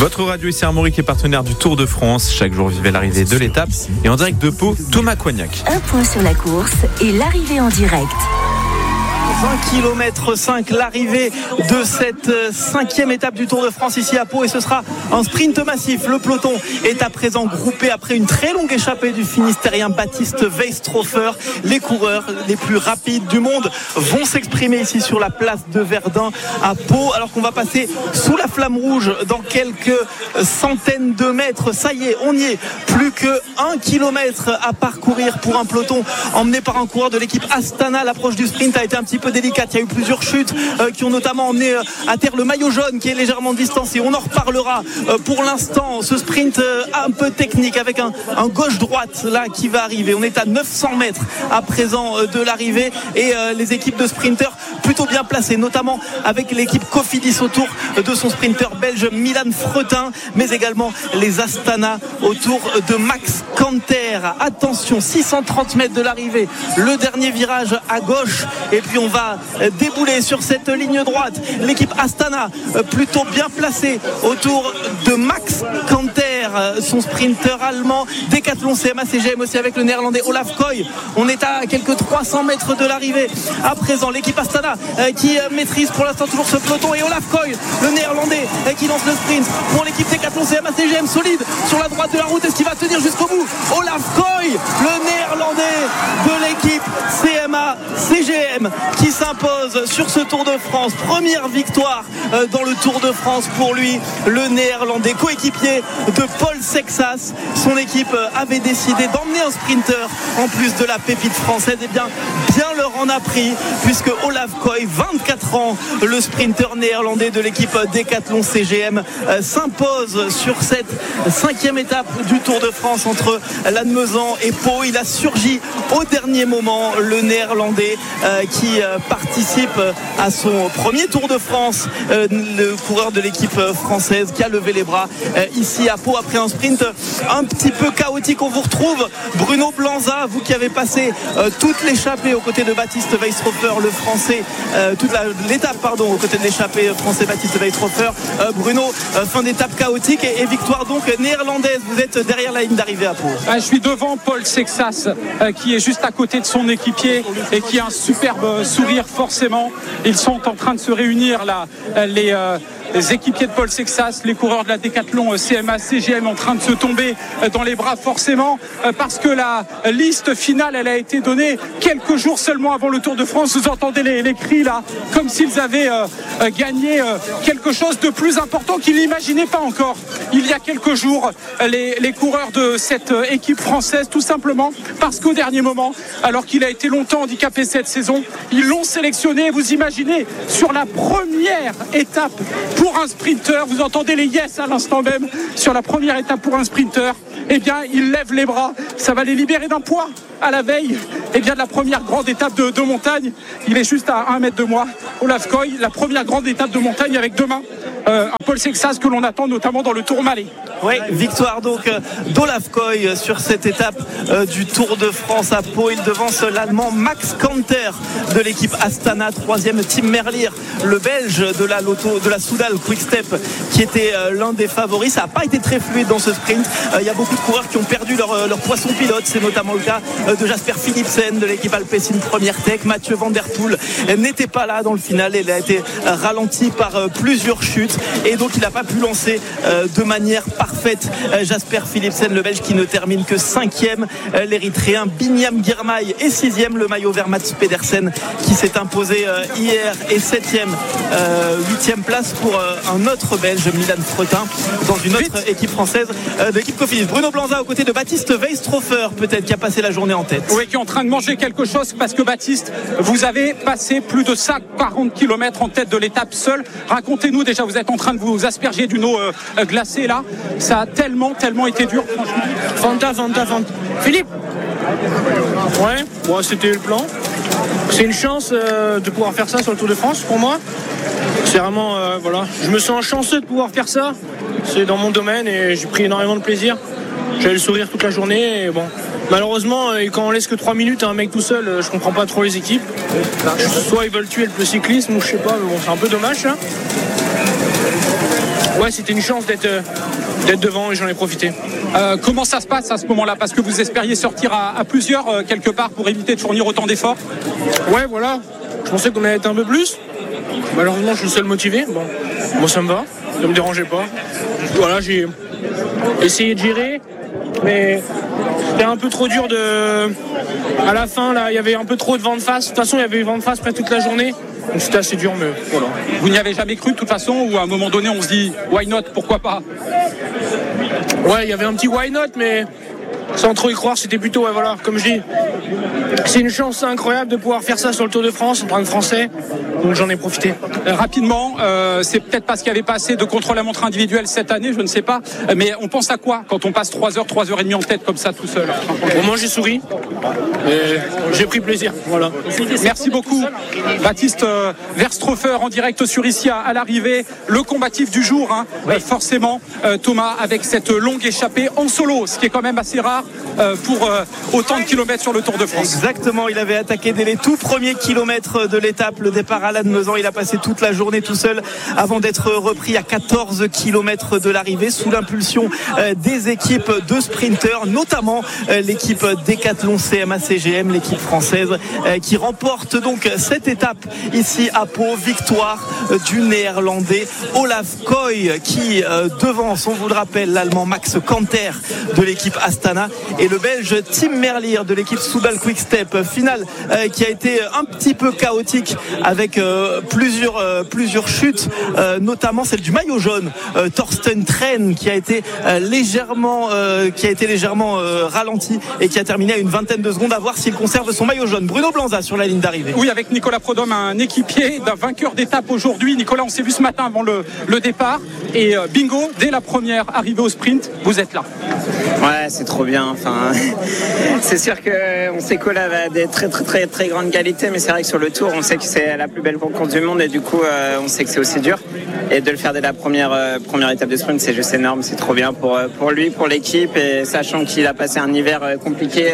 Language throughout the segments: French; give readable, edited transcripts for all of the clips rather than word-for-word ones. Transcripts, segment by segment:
Votre radio ici Armorique est partenaire du Tour de France. Chaque jour, vivez l'arrivée de l'étape. Et en direct de Pau, Thomas Coignac. Un point sur la course et l'arrivée en direct. 20 km 5, l'arrivée de cette 5e étape du Tour de France ici à Pau, et ce sera un sprint massif. Le peloton est à présent groupé après une très longue échappée du Finistérien Baptiste Weistrofer. Les coureurs les plus rapides du monde vont s'exprimer ici sur la place de Verdun à Pau, alors qu'on va passer sous la flamme rouge dans quelques centaines de mètres. Ça y est, on y est. Plus que 1 kilomètre à parcourir pour un peloton emmené par un coureur de l'équipe Astana. L'approche du sprint a été un petit peu délicate. Il y a eu plusieurs chutes qui ont notamment emmené à terre le maillot jaune qui est légèrement distancé. On en reparlera. Pour l'instant, ce sprint un peu technique avec un gauche-droite là qui va arriver. On est à 900 mètres à présent de l'arrivée, et les équipes de sprinteurs plutôt bien placées, notamment avec l'équipe Cofidis autour de son sprinter belge Milan Fretin, mais également les Astana autour de Max Kanter. Attention, 630 mètres de l'arrivée, le dernier virage à gauche, et puis on va débouler sur cette ligne droite. L'équipe Astana plutôt bien placée autour de Max Kanter, son sprinter allemand. Décathlon CMA CGM aussi avec le néerlandais Olaf Koy. On est à quelques 300 mètres de l'arrivée à présent. L'équipe Astana qui maîtrise pour l'instant toujours ce peloton, et Olaf Koy, le néerlandais, qui lance le sprint pour l'équipe Décathlon CMA CGM, solide sur la droite de la route. Est-ce qu'il va tenir jusqu'au bout? Olaf Koy, le néerlandais de l'équipe CMA CGM, qui s'impose sur ce Tour de France. Première victoire dans le Tour de France pour lui, le néerlandais, coéquipier de Paul Sexas. Son équipe avait décidé d'emmener un sprinter en plus de la pépite française. Et bien leur en a pris, puisque Olaf Koy, 24 ans, le sprinter néerlandais de l'équipe Décathlon CGM, s'impose sur cette 5e étape du Tour de France entre Lannemezan et Pau. Il a surgi au dernier moment, le néerlandais qui participe à son premier Tour de France, le coureur de l'équipe française qui a levé les bras ici à Pau après un sprint un petit peu chaotique. On vous retrouve Bruno Blanza, vous qui avez passé toute l'échappée aux côtés de Baptiste Weistrofer, le français, toute l'étape aux côtés de l'échappée français Baptiste Weistrofer. Bruno, fin d'étape chaotique et victoire donc néerlandaise. Vous êtes derrière la ligne d'arrivée à Pau. Je suis devant Paul Sexas qui est juste à côté de son équipier et qui a un superbe sourire forcément. Ils sont en train de se réunir là, les équipiers de Paul Sexas, les coureurs de la Décathlon CMA CGM, en train de se tomber dans les bras forcément, parce que la liste finale elle a été donnée quelques jours seulement avant le Tour de France. Vous entendez les cris là, comme s'ils avaient gagné quelque chose de plus important qu'ils n'imaginaient pas encore il y a quelques jours, les coureurs de cette équipe française, tout simplement parce qu'au dernier moment, alors qu'il a été longtemps handicapé cette saison, ils l'ont sélectionné. Vous imaginez, sur la première étape pour un sprinter, vous entendez les yes à l'instant même, sur la première étape pour un sprinter, eh bien il lève les bras, ça va les libérer d'un poids à la veille de la première grande étape de montagne. Il est juste à 1 mètre de moi, Olaf Koy, la première grande étape de montagne avec demain un Paul Sexas que l'on attend notamment dans le Tourmalet. Oui, victoire donc d'Olaf Koy sur cette étape du Tour de France à Pau. Il devance l'Allemand Max Kanter de l'équipe Astana, 3e Tim Merlier, le Belge de la Soudal Quick-Step, qui était l'un des favoris. Ça n'a pas été très fluide dans ce sprint. Il y a beaucoup de coureurs qui ont perdu leur poisson pilote. C'est notamment le cas de Jasper Philipsen de l'équipe Alpecin Première Tech. Mathieu Van Der Poel n'était pas là dans le final. Il a été ralenti par plusieurs chutes et donc il n'a pas pu lancer de manière parfaite Jasper Philipsen, le Belge, qui ne termine que 5e. L'Érythréen Binyam Girmay est 6e. Le maillot vert Mats Pedersen qui s'est imposé hier est 7e. 8e place pour un autre Belge, Milan Fretin, dans une autre équipe française de l'équipe Cofidis. Bruno Blanza aux côtés de Baptiste Weistrofer, peut-être, qui a passé la journée en tête. Oui, qui est en train de manger quelque chose, parce que Baptiste, vous avez passé plus de 40 km en tête de l'étape seul. Racontez-nous déjà, vous êtes en train de vous asperger d'une eau glacée là. Ça a tellement été dur, franchement. Fanta. Philippe. Ouais, c'était le plan. C'est une chance de pouvoir faire ça sur le Tour de France pour moi. C'est vraiment, je me sens chanceux de pouvoir faire ça. C'est dans mon domaine et j'ai pris énormément de plaisir. J'avais le sourire toute la journée et bon. Malheureusement, quand on laisse que 3 minutes à un mec tout seul, je comprends pas trop les équipes. Soit ils veulent tuer le cyclisme ou je sais pas, mais bon, c'est un peu dommage ça. ouais, c'était une chance d'être devant et j'en ai profité. Comment ça se passe à ce moment-là? Parce que vous espériez sortir à plusieurs quelque part pour éviter de fournir autant d'efforts. Ouais, voilà. Je pensais qu'on allait être un peu plus. Malheureusement, je suis le seul motivé. Bon, ça me va. Ça me dérangeait pas. Voilà, j'ai essayé de gérer, mais c'était un peu trop dur à la fin, là, il y avait un peu trop de vent de face. De toute façon, il y avait eu vent de face presque toute la journée. Donc c'était assez dur, mais voilà. Vous n'y avez jamais cru de toute façon, ou à un moment donné, on se dit why not, pourquoi pas? Ouais, il y avait un petit why not, mais sans trop y croire, c'était plutôt, ouais, voilà, comme je dis, c'est une chance incroyable de pouvoir faire ça sur le Tour de France en tant que Français, donc j'en ai profité. Rapidement, c'est peut-être parce qu'il n'y avait pas assez de contrôle à montre individuel cette année, je ne sais pas, mais on pense à quoi quand on passe 3 heures et demie en tête comme ça tout seul? Bon, moi j'ai souri, et j'ai pris plaisir, voilà. Merci beaucoup Baptiste Verstrofer en direct sur ici à l'arrivée, le combatif du jour, hein, oui. Forcément Thomas, avec cette longue échappée en solo, ce qui est quand même assez rare pour autant de kilomètres sur le Tour de France. Exactement, il avait attaqué dès les tout premiers kilomètres de l'étape, le départ à Lannemezan, il a passé toute la journée tout seul avant d'être repris à 14 kilomètres de l'arrivée sous l'impulsion des équipes de sprinteurs, notamment l'équipe Decathlon CMA-CGM, l'équipe française qui remporte donc cette étape ici à Pau. Victoire du néerlandais Olaf Koy qui devance, on vous le rappelle, l'allemand Max Kanter de l'équipe Astana et le belge Tim Merlier de l'équipe Soudal Quick-Step. Finale qui a été un petit peu chaotique avec plusieurs chutes, notamment celle du maillot jaune Thorsten Tren qui a été légèrement ralenti et qui a terminé à une vingtaine de secondes, à voir s'il conserve son maillot jaune. Bruno Blanza sur la ligne d'arrivée. Oui, avec Nicolas Prodhomme, un équipier d'un vainqueur d'étape aujourd'hui. Nicolas, on s'est vu ce matin avant le départ et bingo, dès la première arrivée au sprint, vous êtes là. Ouais, c'est trop bien. Enfin, c'est sûr qu'on sait qu'Olaf a des très très très très grandes qualités, mais c'est vrai que sur le Tour, on sait que c'est la plus belle course du monde et du coup, on sait que c'est aussi dur. Et de le faire dès la première étape de sprint, c'est juste énorme. C'est trop bien pour lui, pour l'équipe, et sachant qu'il a passé un hiver compliqué,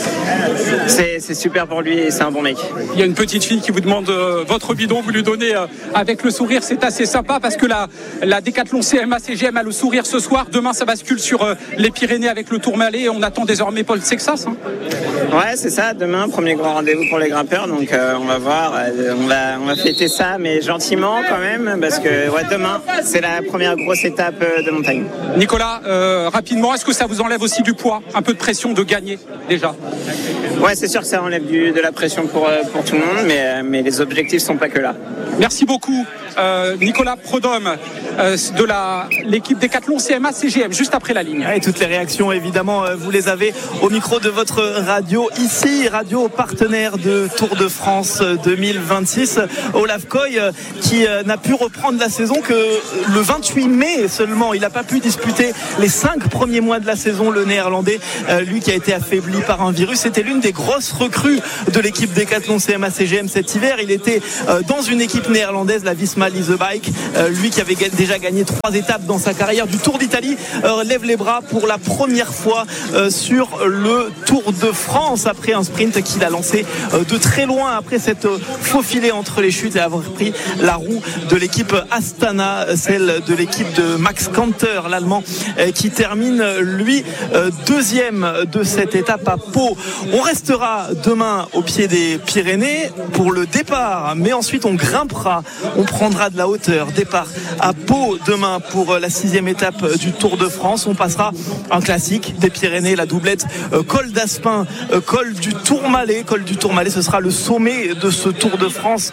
c'est super pour lui et c'est un bon mec. Il y a une petite fille qui vous demande votre bidon, vous lui donnez avec le sourire. C'est assez sympa parce que la Decathlon CMA-CGM a le sourire ce soir. Demain, ça bascule sur les Pyrénées avec le Tourmalet et on attend désormais Paul Sexas. Hein. Ouais, c'est ça. Demain, premier grand rendez-vous pour les grimpeurs. Donc, on va voir. On va fêter ça, mais gentiment quand même, parce que demain, c'est la première grosse étape de montagne. Nicolas, rapidement, est-ce que ça vous enlève aussi du poids, un peu de pression de gagner déjà? Ouais, c'est sûr que ça enlève de la pression pour tout le monde, mais les objectifs sont pas que là. Merci beaucoup Nicolas Prodhomme de l'équipe Decathlon CMA-CGM, juste après la ligne. Et toutes les réactions, évidemment, vous les avez au micro de votre radio ici, radio partenaire de Tour de France 2026. Olaf Koy qui n'a pu reprendre la saison que le 28 mai seulement. Il n'a pas pu disputer les 5 premiers mois de la saison, le néerlandais, lui qui a été affaibli par un virus. C'était l'une des grosses recrues de l'équipe Decathlon CMA-CGM cet hiver. Il était dans une équipe néerlandaise, la Visma Lease Bike, lui qui avait déjà gagné 3 étapes dans sa carrière du Tour d'Italie, lève les bras pour la première fois sur le Tour de France après un sprint qu'il a lancé de très loin après cette faufilée entre les chutes et avoir pris la roue de l'équipe Astana, celle de l'équipe de Max Kanter, l'Allemand, qui termine lui deuxième de cette étape à Pau. On restera demain au pied des Pyrénées pour le départ, mais ensuite on grimpera, on prendra de la hauteur. Départ à Pau demain pour la 6e étape du Tour de France. On passera un classique des Pyrénées, la doublette col d'Aspin, col du Tourmalet. Col du Tourmalet, ce sera le sommet de ce Tour de France,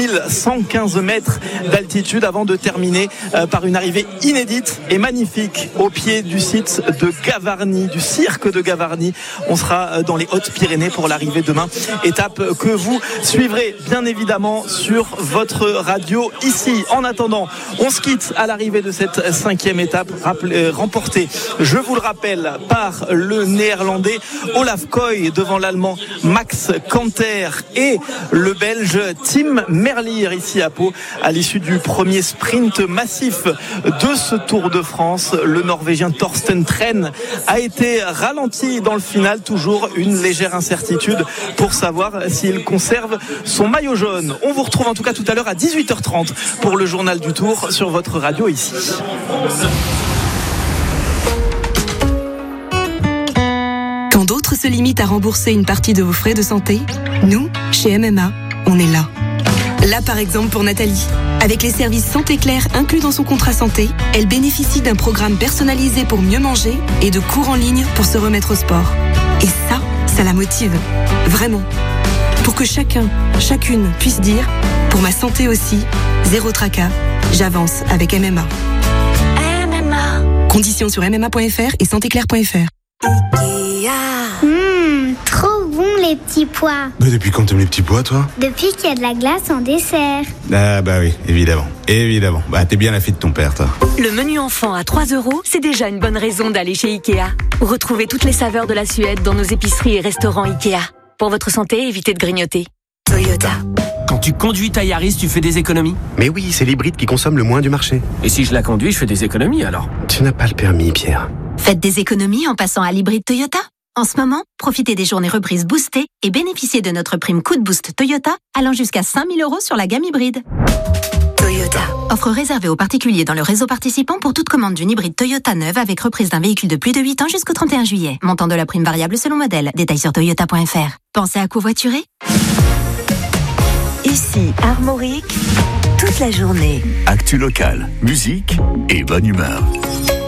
2115 mètres d'altitude, avant de terminer par une arrivée inédite et magnifique au pied du site de Gavarnie, du cirque de Gavarnie. On sera dans les Hautes-Pyrénées pour l'arrivée demain, étape que vous suivrez bien évidemment sur votre radio ici. En attendant, on se quitte à l'arrivée de cette 5e étape remportée, je vous le rappelle, par le néerlandais Olaf Koy devant l'allemand Max Kanter et le belge Tim Merlier ici à Pau. À l'issue du premier sprint massif de ce Tour de France, le norvégien Thorsten Tren a été ralenti dans le final. Toujours une légère incertitude pour savoir s'il conserve son maillot jaune. On vous retrouve en tout cas tout à l'heure à 18h30 pour le journal du Tour sur votre votre radio ici. Quand d'autres se limitent à rembourser une partie de vos frais de santé, nous, chez MMA, on est là. Là, par exemple, pour Nathalie. Avec les services Santé Claire inclus dans son contrat santé, elle bénéficie d'un programme personnalisé pour mieux manger et de cours en ligne pour se remettre au sport. Et ça la motive. Vraiment. Pour que chacune puisse dire, pour ma santé aussi, zéro tracas, j'avance avec MMA. MMA. Conditions sur mma.fr et santéclaire.fr. Trop bon les petits pois. Mais depuis quand t'aimes les petits pois, toi? Depuis qu'il y a de la glace en dessert. Ah bah oui, évidemment. Bah t'es bien la fille de ton père, toi. Le menu enfant à 3 €, c'est déjà une bonne raison d'aller chez Ikea. Retrouvez toutes les saveurs de la Suède dans nos épiceries et restaurants Ikea. Pour votre santé, évitez de grignoter. Toyota. Quand tu conduis ta Yaris, tu fais des économies? Mais oui, c'est l'hybride qui consomme le moins du marché. Et si je la conduis, je fais des économies alors? Tu n'as pas le permis, Pierre. Faites des économies en passant à l'hybride Toyota. En ce moment, profitez des journées reprises boostées et bénéficiez de notre prime Coup de Boost Toyota allant jusqu'à 5 000 € sur la gamme hybride. Toyota. Offre réservée aux particuliers dans le réseau participant pour toute commande d'une hybride Toyota neuve avec reprise d'un véhicule de plus de 8 ans jusqu'au 31 juillet. Montant de la prime variable selon modèle. Détails sur toyota.fr. Pensez à covoiturer? Ici, Armorique, toute la journée. Actu locale, musique et bonne humeur.